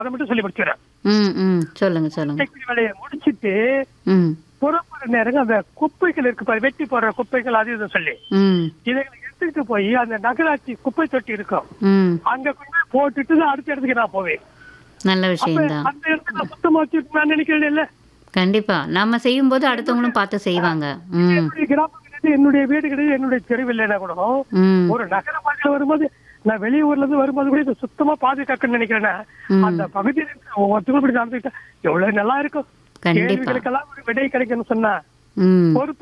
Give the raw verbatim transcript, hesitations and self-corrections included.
அத மட்டும் சொல்லி முடிச்சுக்கிறேன். ம், ம். சொல்லுங்க, சொல்லுங்க. குப்பை வேலையை முடிச்சிட்டு ம், புறப்பட நேரங்க அந்த குப்பைகள் இருக்கு பாரு, வெட்டி போடுற குப்பைகள் அது இதுன்னு சொல்லி ம், இதைகளை எடுத்துட்டு போய் அந்த நகராட்சி குப்பை தொட்டி இருக்கும், ம். அங்க கொண்டு போய் போட்டுட்டு தான் அடுத்த இடத்துக்கு நான் போவேன். நல்ல அப்ப விஷயம்தான். அந்த இடத்துல நான் சுத்தமா வச்சுட்டு நான் நினைக்கிறேன் இல்ல. கண்டிப்பா. நம்ம செய்யும்போது அடுத்தவங்களும் பார்த்து செய்வாங்க. ம், என்னுடைய கிராமம் கிடையாது, என்னுடைய வீடு கிடையாது, என்னுடைய தெருவில் இல்லைன்னா கூட ம், ஒரு நகர பகுதியில் வரும்போது நான் வெளியூர்ல இருந்து வரும்போது கூட இதை சுத்தமா பாதுகாக்கணும்னு நினைக்கிறேன்னா ம். அந்த பகுதியில் இருக்க ஒவ்வொருத்தரும் இப்படி நடந்துக்கிட்டா எவ்வளவு நல்லா இருக்கும். கண்டிப்பா. கேள்விகளுக்கெல்லாம் ஒரு விடை கிடைக்கும்னு சொன்னா ம். ஒரு